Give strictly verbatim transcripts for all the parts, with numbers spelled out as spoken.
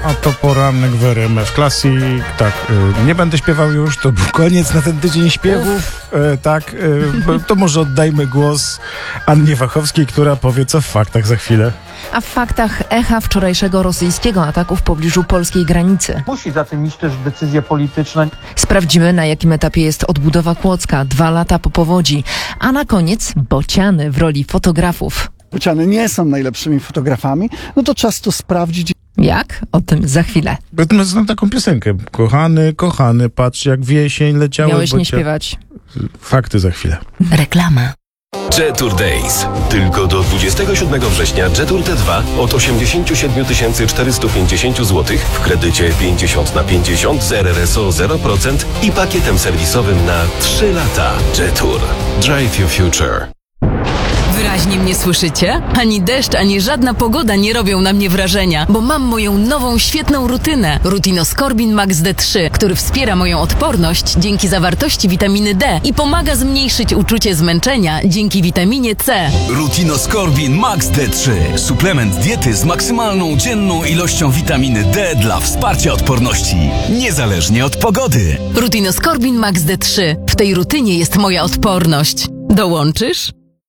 a to poranek w R M F Classic. Tak, y, nie będę śpiewał już, to był koniec na ten tydzień śpiewów. Y, tak, y, to może oddajmy głos Annie Wachowskiej, która powie, co w faktach za chwilę. A w faktach echa wczorajszego rosyjskiego ataku w pobliżu polskiej granicy. Musi za tym iść też decyzja polityczna. Sprawdzimy, na jakim etapie jest odbudowa Kłodzka dwa lata po powodzi. A na koniec bociany w roli fotografów. Bociany nie są najlepszymi fotografami, no to czas to sprawdzić. Jak? O tym za chwilę. Ja znam taką piosenkę. Kochany, kochany, patrz jak w jesień leciały Miałeś bocia... nie śpiewać. Fakty za chwilę. Reklama. Jetour Days. Tylko do dwudziestego siódmego września Jetour T dwa od osiemdziesiąt siedem tysięcy czterysta pięćdziesiąt złotych w kredycie pięćdziesiąt na pięćdziesiąt z R R S O zero procent i pakietem serwisowym na trzy lata. Jetour. Drive your future. Wyraźnie mnie słyszycie? Ani deszcz, ani żadna pogoda nie robią na mnie wrażenia, bo mam moją nową, świetną rutynę. Rutinoskorbin Max D trzy, który wspiera moją odporność dzięki zawartości witaminy D i pomaga zmniejszyć uczucie zmęczenia dzięki witaminie C. Rutinoskorbin Max D trzy. Suplement diety z maksymalną dzienną ilością witaminy D dla wsparcia odporności, niezależnie od pogody. Rutinoskorbin Max D trzy. W tej rutynie jest moja odporność. Dołączysz?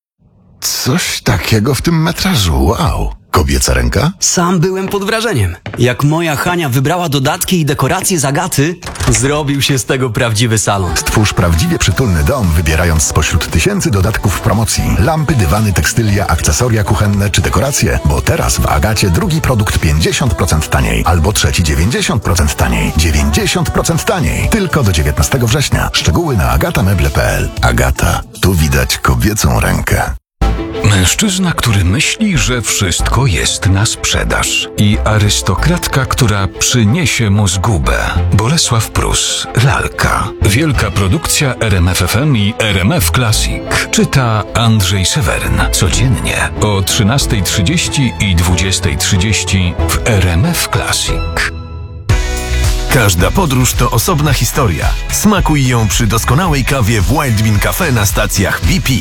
Coś takiego w tym metrażu, wow. Kobieca ręka? Sam byłem pod wrażeniem. Jak moja Hania wybrała dodatki i dekoracje z Agaty, zrobił się z tego prawdziwy salon. Stwórz prawdziwie przytulny dom, wybierając spośród tysięcy dodatków w promocji. Lampy, dywany, tekstylia, akcesoria kuchenne czy dekoracje, bo teraz w Agacie drugi produkt pięćdziesiąt procent taniej, albo trzeci dziewięćdziesiąt procent taniej. dziewięćdziesiąt procent taniej. Tylko do dziewiętnastego września. Szczegóły na agatameble kropka p l. Agata. Tu widać kobiecą rękę. Mężczyzna, który myśli, że wszystko jest na sprzedaż i arystokratka, która przyniesie mu zgubę. Bolesław Prus, Lalka. Wielka produkcja R M F F M i R M F Classic. Czyta Andrzej Seweryn. Codziennie o trzynastej trzydzieści i dwudziestej trzydzieści w R M F Classic. Każda podróż to osobna historia. Smakuj ją przy doskonałej kawie w Wild Bean Cafe na stacjach B P.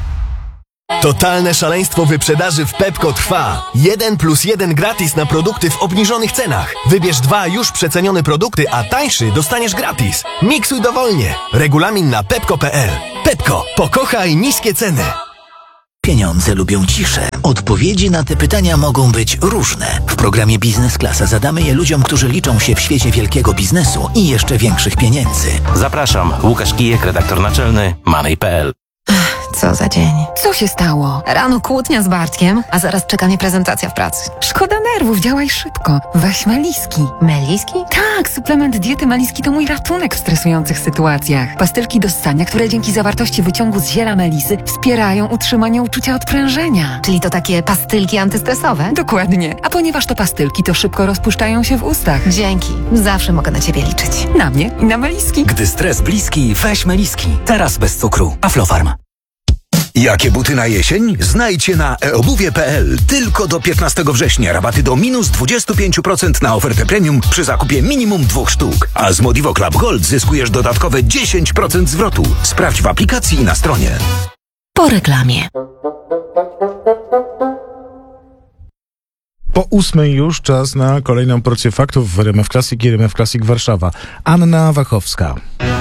Totalne szaleństwo wyprzedaży w Pepco trwa. Jeden plus jeden gratis na produkty w obniżonych cenach. Wybierz dwa już przecenione produkty, a tańszy dostaniesz gratis. Miksuj dowolnie. Regulamin na pepco kropka p l. Pepco. Pokochaj niskie ceny. Pieniądze lubią ciszę. Odpowiedzi na te pytania mogą być różne. W programie Biznes Klasa zadamy je ludziom, którzy liczą się w świecie wielkiego biznesu i jeszcze większych pieniędzy. Zapraszam, Łukasz Kijek, redaktor naczelny Money kropka p l. Co za dzień. Co się stało? Rano kłótnia z Bartkiem, a zaraz czeka mnie prezentacja w pracy. Szkoda nerwów, działaj szybko. Weź Meliski. Meliski? Tak, suplement diety Meliski to mój ratunek w stresujących sytuacjach. Pastylki do ssania, które dzięki zawartości wyciągu z ziela melisy wspierają utrzymanie uczucia odprężenia. Czyli to takie pastylki antystresowe? Dokładnie. A ponieważ to pastylki, to szybko rozpuszczają się w ustach. Dzięki. Zawsze mogę na ciebie liczyć. Na mnie i na Meliski. Gdy stres bliski, weź Meliski. Teraz bez cukru. Aflofarm. Jakie buty na jesień? Znajdźcie na e obuwie kropka p l. Tylko do piętnastego września rabaty do minus dwadzieścia pięć procent na ofertę premium przy zakupie minimum dwóch sztuk. A z Modivo Club Gold zyskujesz dodatkowe dziesięć procent zwrotu. Sprawdź w aplikacji i na stronie. Po reklamie. Po ósmej już czas na kolejną porcję faktów w R M F Classic i R M F Classic Warszawa. Anna Wachowska.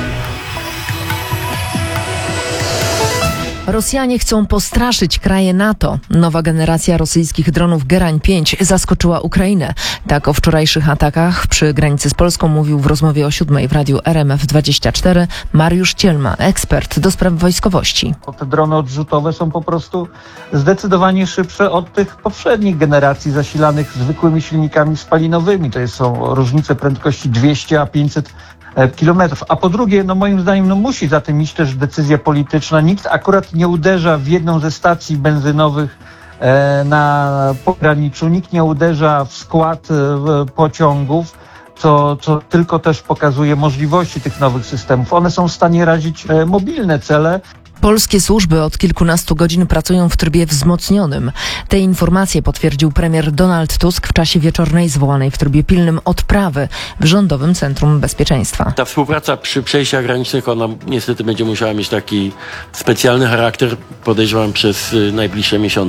Rosjanie chcą postraszyć kraje NATO. Nowa generacja rosyjskich dronów Gerań pięć zaskoczyła Ukrainę. Tak o wczorajszych atakach przy granicy z Polską mówił w rozmowie o siódmej w radiu R M F dwadzieścia cztery Mariusz Cielma, ekspert do spraw wojskowości. Te drony odrzutowe są po prostu zdecydowanie szybsze od tych poprzednich generacji zasilanych zwykłymi silnikami spalinowymi. To są różnice prędkości dwieście a pięćset kilometrów. A po drugie, no moim zdaniem, no musi za tym iść też decyzja polityczna. Nikt akurat nie uderza w jedną ze stacji benzynowych e, na pograniczu, nikt nie uderza w skład e, pociągów, co, co tylko też pokazuje możliwości tych nowych systemów. One są w stanie razić e, mobilne cele. Polskie służby od kilkunastu godzin pracują w trybie wzmocnionym. Te informacje potwierdził premier Donald Tusk w czasie wieczornej zwołanej w trybie pilnym odprawy w Rządowym Centrum Bezpieczeństwa. Ta współpraca przy przejściach granicznych, ona niestety będzie musiała mieć taki specjalny charakter, podejrzewam, przez najbliższe miesiące.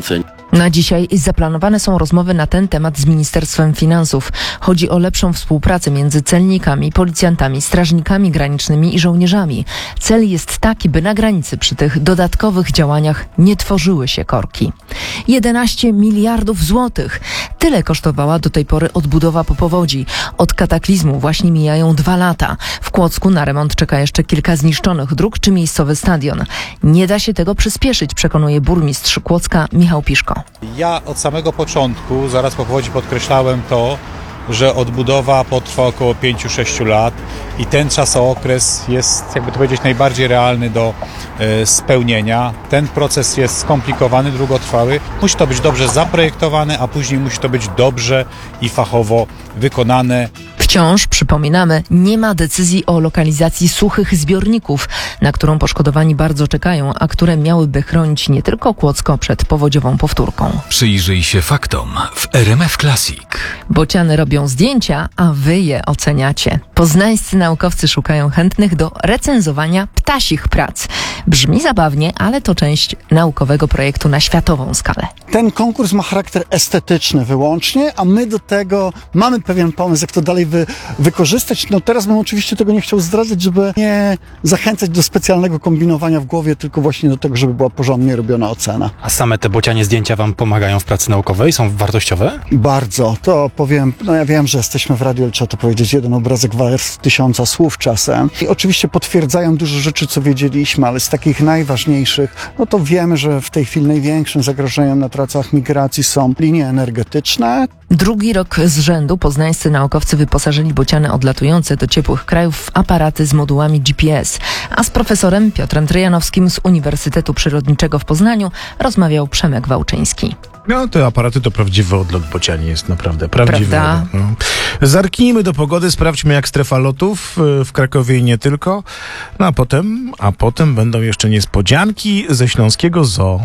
Na dzisiaj zaplanowane są rozmowy na ten temat z Ministerstwem Finansów. Chodzi o lepszą współpracę między celnikami, policjantami, strażnikami granicznymi i żołnierzami. Cel jest taki, by na granicy przy tych dodatkowych działaniach nie tworzyły się korki. jedenaście miliardów złotych. Tyle kosztowała do tej pory odbudowa po powodzi. Od kataklizmu właśnie mijają dwa lata. W Kłodzku na remont czeka jeszcze kilka zniszczonych dróg czy miejscowy stadion. Nie da się tego przyspieszyć, przekonuje burmistrz Kłodzka Michał Piszko. Ja od samego początku, zaraz po powodzi podkreślałem to, że odbudowa potrwa około pięć do sześciu lat i ten czasookres jest, jakby to powiedzieć, najbardziej realny do e, spełnienia. Ten proces jest skomplikowany, długotrwały. Musi to być dobrze zaprojektowane, a później musi to być dobrze i fachowo wykonane. Wciąż, przypominamy, nie ma decyzji o lokalizacji suchych zbiorników, na którą poszkodowani bardzo czekają, a które miałyby chronić nie tylko Kłodzko przed powodziową powtórką. Przyjrzyj się faktom w R M F Classic. Bociany robią zdjęcia, a wy je oceniacie. Poznańscy naukowcy szukają chętnych do recenzowania ptasich prac. Brzmi zabawnie, ale to część naukowego projektu na światową skalę. Ten konkurs ma charakter estetyczny wyłącznie, a my do tego mamy pewien pomysł, jak to dalej wy, wykorzystać. No teraz bym oczywiście tego nie chciał zdradzać, żeby nie zachęcać do specjalnego kombinowania w głowie, tylko właśnie do tego, żeby była porządnie robiona ocena. A same te bocianie zdjęcia wam pomagają w pracy naukowej? Są wartościowe? Bardzo. To powiem, no ja wiem, że jesteśmy w radiu, ale trzeba to powiedzieć, jeden obrazek wart tysiąca słów czasem. I oczywiście potwierdzają dużo rzeczy, co wiedzieliśmy, ale z takich najważniejszych, no to wiemy, że w tej chwili największym zagrożeniem na trasach migracji są linie energetyczne. Drugi rok z rzędu poznańscy naukowcy wyposażyli bociany odlatujące do ciepłych krajów w aparaty z modułami G P S. A z profesorem Piotrem Tryjanowskim z Uniwersytetu Przyrodniczego w Poznaniu rozmawiał Przemek Wałczyński. No, te aparaty to prawdziwy odlot bociani jest naprawdę prawdziwy. Prawda? No. Zerknijmy do pogody, sprawdźmy jak strefa lotów w Krakowie i nie tylko. No a potem, a potem będą jeszcze niespodzianki ze śląskiego zoo.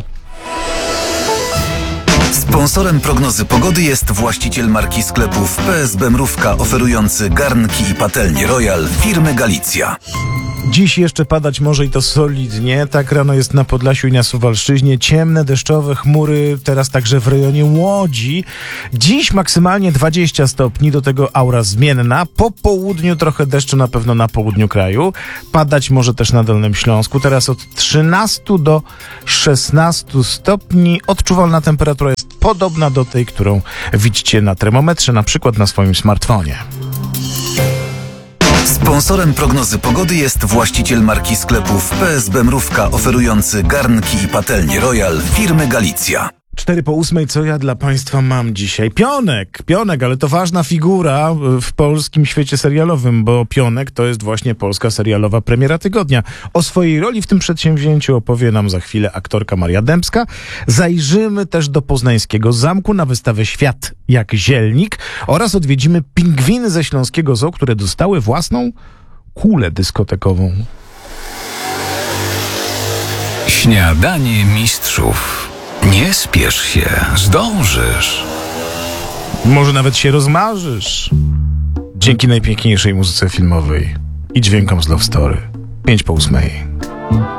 Sponsorem prognozy pogody jest właściciel marki sklepów P S B Mrówka, oferujący garnki i patelnie Royal firmy Galicja. Dziś jeszcze padać może i to solidnie. Tak rano jest na Podlasiu i na Suwalszczyźnie. Ciemne, deszczowe chmury, teraz także w rejonie Łodzi. Dziś maksymalnie dwadzieścia stopni, do tego aura zmienna. Po południu trochę deszczu na pewno na południu kraju. Padać może też na Dolnym Śląsku. Teraz od trzynastu do szesnastu stopni. Odczuwalna temperatura jest podobna do tej, którą widzicie na termometrze, na przykład na swoim smartfonie. Sponsorem prognozy pogody jest właściciel marki sklepów P S B Mrówka, oferujący garnki i patelnie Royal firmy Galicja. Cztery po ósmej, co ja dla Państwa mam dzisiaj? Pionek, Pionek, ale to ważna figura w polskim świecie serialowym, bo Pionek to jest właśnie polska serialowa premiera tygodnia. O swojej roli w tym przedsięwzięciu opowie nam za chwilę aktorka Maria Dębska. Zajrzymy też do poznańskiego zamku na wystawę Świat jak zielnik oraz odwiedzimy pingwiny ze śląskiego zoo, które dostały własną kulę dyskotekową. Śniadanie mistrzów. Nie spiesz się, zdążysz. Może nawet się rozmarzysz. Dzięki najpiękniejszej muzyce filmowej i dźwiękom z Love Story. Pięć po ósmej.